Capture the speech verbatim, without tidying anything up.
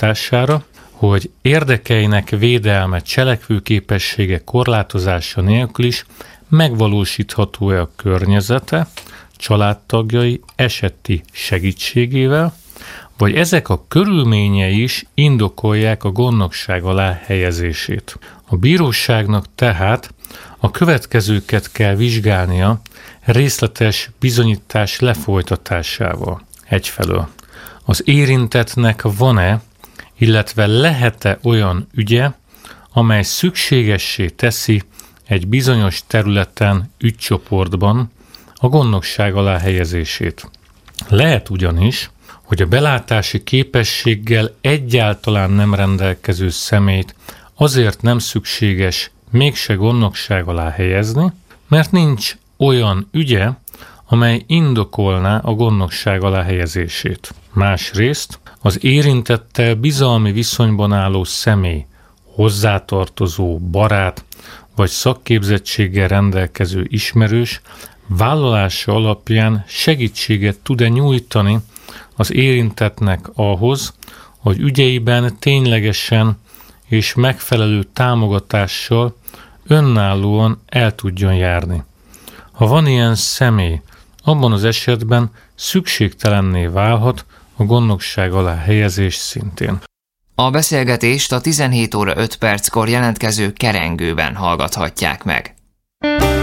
hatására, hogy érdekeinek védelme, cselekvőképessége korlátozása nélkül is megvalósítható-e a környezete, családtagjai eseti segítségével, vagy ezek a körülményei is indokolják a gondnokság alá helyezését. A bíróságnak tehát a következőket kell vizsgálnia részletes bizonyítás lefolytatásával. Egyfelől az érintettnek van-e, illetve lehet-e olyan ügye, amely szükségessé teszi egy bizonyos területen, ügycsoportban a gondnokság alá helyezését. Lehet ugyanis, hogy a belátási képességgel egyáltalán nem rendelkező személyt azért nem szükséges mégse gondnokság alá helyezni, mert nincs olyan ügye, amely indokolná a gondnokság alá helyezését. Másrészt az érintettel bizalmi viszonyban álló személy, hozzátartozó, barát vagy szakképzettséggel rendelkező ismerős vállalása alapján segítséget tud-e nyújtani az érintettnek ahhoz, hogy ügyeiben ténylegesen és megfelelő támogatással önállóan el tudjon járni. Ha van ilyen személy, abban az esetben szükségtelenné válhat a gondnokság alá helyezés szintén. A beszélgetést a tizenhét óra öt perckor jelentkező kerengőben hallgathatják meg.